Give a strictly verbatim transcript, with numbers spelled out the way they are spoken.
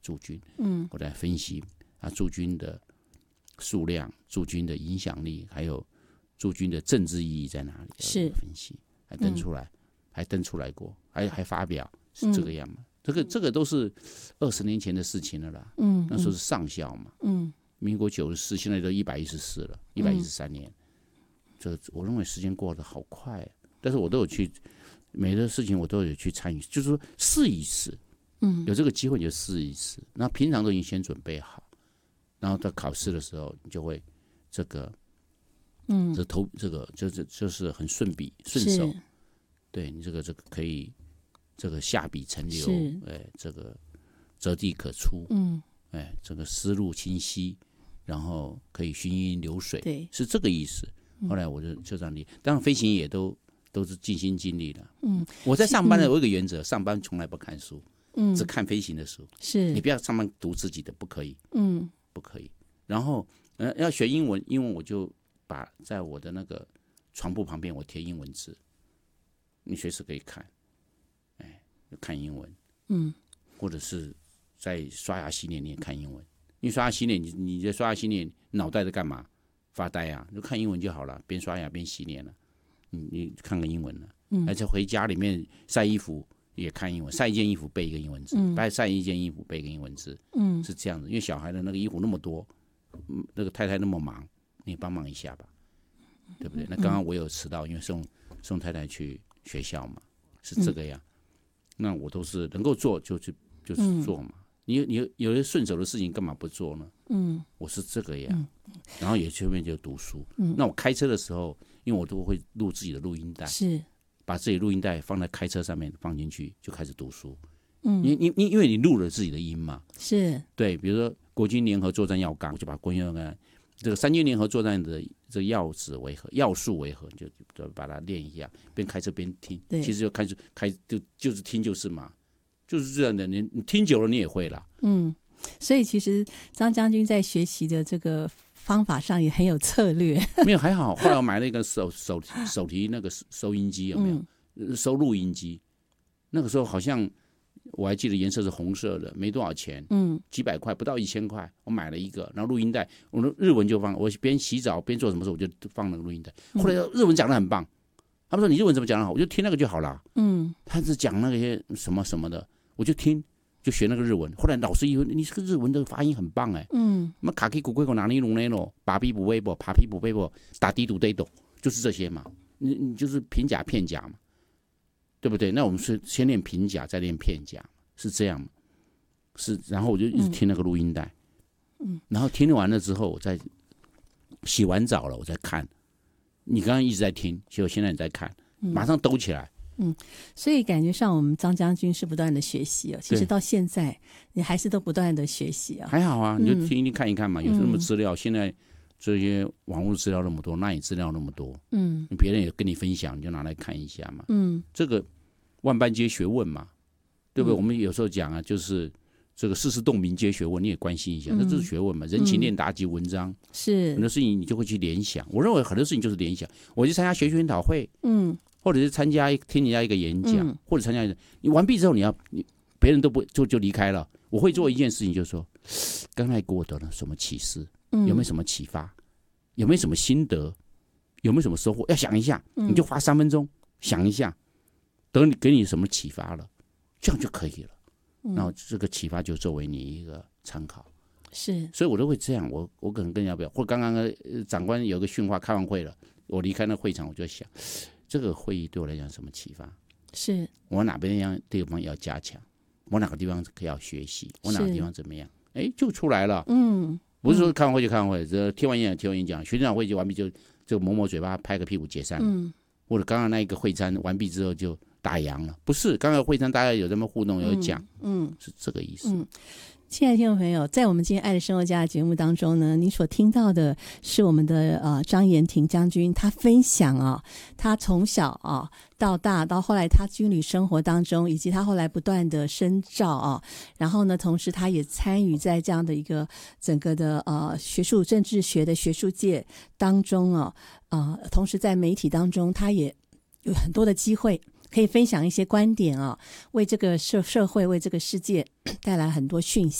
驻军， 嗯， 我来分析啊驻军的数量、驻军的影响力，还有驻军的政治意义在哪里？ 是分析，还登出来，嗯、还登出来过，还还发表是这个样嘛？ 嗯、 这个这个都是二十年前的事情了啦。 嗯， 那时候是上校嘛。 嗯， 民国九十四，现在都一百一十四了，一百一十三年。这我认为时间过得好快、啊，但是我都有去，每个事情我都有去参与，就是说试一试。嗯，有这个机会你就试一试。那平常都已经先准备好，然后到考试的时候，你就会这个。嗯，这投这个就是就是很顺笔顺手，对你这个这个可以这个下笔成流，哎，这个折地可出，嗯，哎，这个思路清晰，然后可以循音流水， 对， 是这个意思。后来我就就这样理，当然飞行也都都是尽心尽力的。嗯，我在上班的我有一个原则，上班从来不看书，嗯，只看飞行的书。 是你不要上班读自己的，不可以， 嗯， 不可以。然后呃要学英文，英文我就。把在我的那个床铺旁边，我贴英文字，你随时可以看，哎，看英文，嗯，或者是在刷牙洗脸你也看英文，因为刷牙洗脸，你你在刷牙洗脸，脑袋在干嘛？发呆啊，就看英文就好了，边刷牙边洗脸了，你你看个英文了，嗯，而且回家里面晒衣服也看英文，晒一件衣服背一个英文字，嗯，晒一件衣服背一个英文字，嗯，是这样子，因为小孩的那个衣服那么多，那个太太那么忙。你帮忙一下吧，对不对？那刚刚我有迟到，因为送送太太去学校嘛，是这个样。那我都是能够做就去就是做嘛。你你有些顺手的事情干嘛不做呢？嗯，我是这个样。然后也顺便就读书。嗯，那我开车的时候，因为我都会录自己的录音带， 是把自己录音带放在开车上面放进去，就开始读书。嗯，你你你因为你录了自己的音嘛， 是对， 比如说国军联合作战要纲，我就把国军要纲。这个三军联合作战的这个要旨为何，要素为何，就就把它练一下，边开车边听。其实就开始开就就是听就是嘛，就是这样的。你你听久了你也会了。嗯， 所以其实张将军在学习的这个方法上也很有策略。 没有还好，后来我买了一个手手手提那个收音机，有没有？嗯、收录音机。那个时候好像。我还记得颜色是红色的，没多少钱，嗯，几百块，不到一千块，我买了一个，然后录音带，我的日文就放，我边洗澡边做什么事我就放那个录音带。后来日文讲得很棒，他们说你日文怎么讲得好，我就听那个就好了，嗯，他是讲那些什么什么的，我就听，就学那个日文。后来老师以为你这个日文的发音很棒哎，嗯，什么卡基古贵口哪里弄那咯，把皮补微博，爬皮补微博，打低读对斗，就是这些嘛，你你就是平假片假嘛。对不对？那我们是先练平假，再练片假，是这样。是，然后我就一直听那个录音带，嗯，然后听完了之后，我再洗完澡了，我再看。你刚刚一直在听，结果现在你在看，马上抖起来。 嗯，所以感觉上我们张将军是不断的学习哦。其实到现在，你还是都不断的学习啊。 还好啊，你就听一听看一看嘛。有什么资料，现在这些网络资料那么多，那你资料那么多，嗯，别人也跟你分享，你就拿来看一下嘛，嗯，这个万般皆学问嘛，对不对？嗯、我们有时候讲啊，就是这个世事洞明皆学问，你也关心一下，那、嗯、这是学问嘛。人情练达即文章，是很多事情你就会去联想。我认为很多事情就是联想。我去参加学术研讨会，嗯，或者是参加听人家一个演讲，嗯、或者参加你完毕之后，你要你别人都不就就离开了。我会做一件事情，就是说，刚才给我得了什么启示？有没有什么启发？有没有什么心得？有没有什么收获？要想一下，你就花三分钟想一下，得你给你什么启发了，这样就可以了。然后这个启发就作为你一个参考。是，所以我都会这样。我我可能跟人家表，或刚刚长官有个训话，开完会了，我离开那会场，我就想，这个会议对我来讲什么启发？是我哪边地方要加强？我哪个地方要学习？我哪个地方怎么样？哎，就出来了。嗯。不是说开完会就开完会，这听完演讲听完演讲，学长会就完毕就就抹抹嘴巴拍个屁股解散，嗯，或者刚刚那一个会餐完毕之后就打烊了，不是，刚刚会餐大家有这么互动有讲，嗯，嗯是这个意思。嗯， 亲爱的听众朋友，在我们今天爱的生活家的节目当中呢，您所听到的是我们的呃张延廷将军，他分享啊，他从小啊到大，到后来他军旅生活当中，以及他后来不断的深造啊，然后呢，同时他也参与在这样的一个整个的呃学术政治学的学术界当中啊，啊、呃，同时在媒体当中，他也有很多的机会可以分享一些观点啊，为这个社社会为这个世界带来很多讯息。